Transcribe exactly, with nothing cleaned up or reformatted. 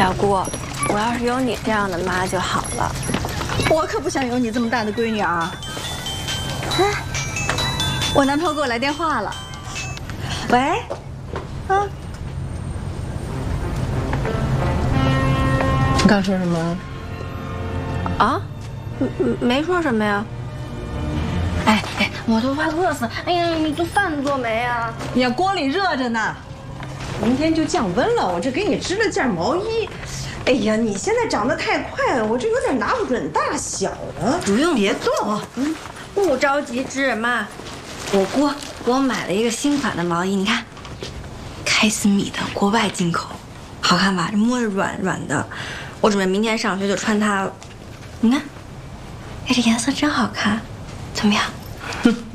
小姑，我要是有你这样的妈就好了。 我可不想有你这么大的闺女啊！哎，我男朋友给我来电话了。喂，啊， 你刚说什么？ 啊？没没说什么呀。哎哎，我都快饿死了！哎呀，你这饭做没啊？ 呀，锅里热着呢。 明天就降温了，我这给你织了件毛衣。哎呀，你现在长得太快了，我这有点拿不准大小了。 不用， 别动， 嗯，不着急织，妈。我姑给我买了一个新款的毛衣，你看，开司米的，国外进口，好看吧？这摸着软软的，我准备明天上学就穿它了。你看，哎，这颜色真好看，怎么样？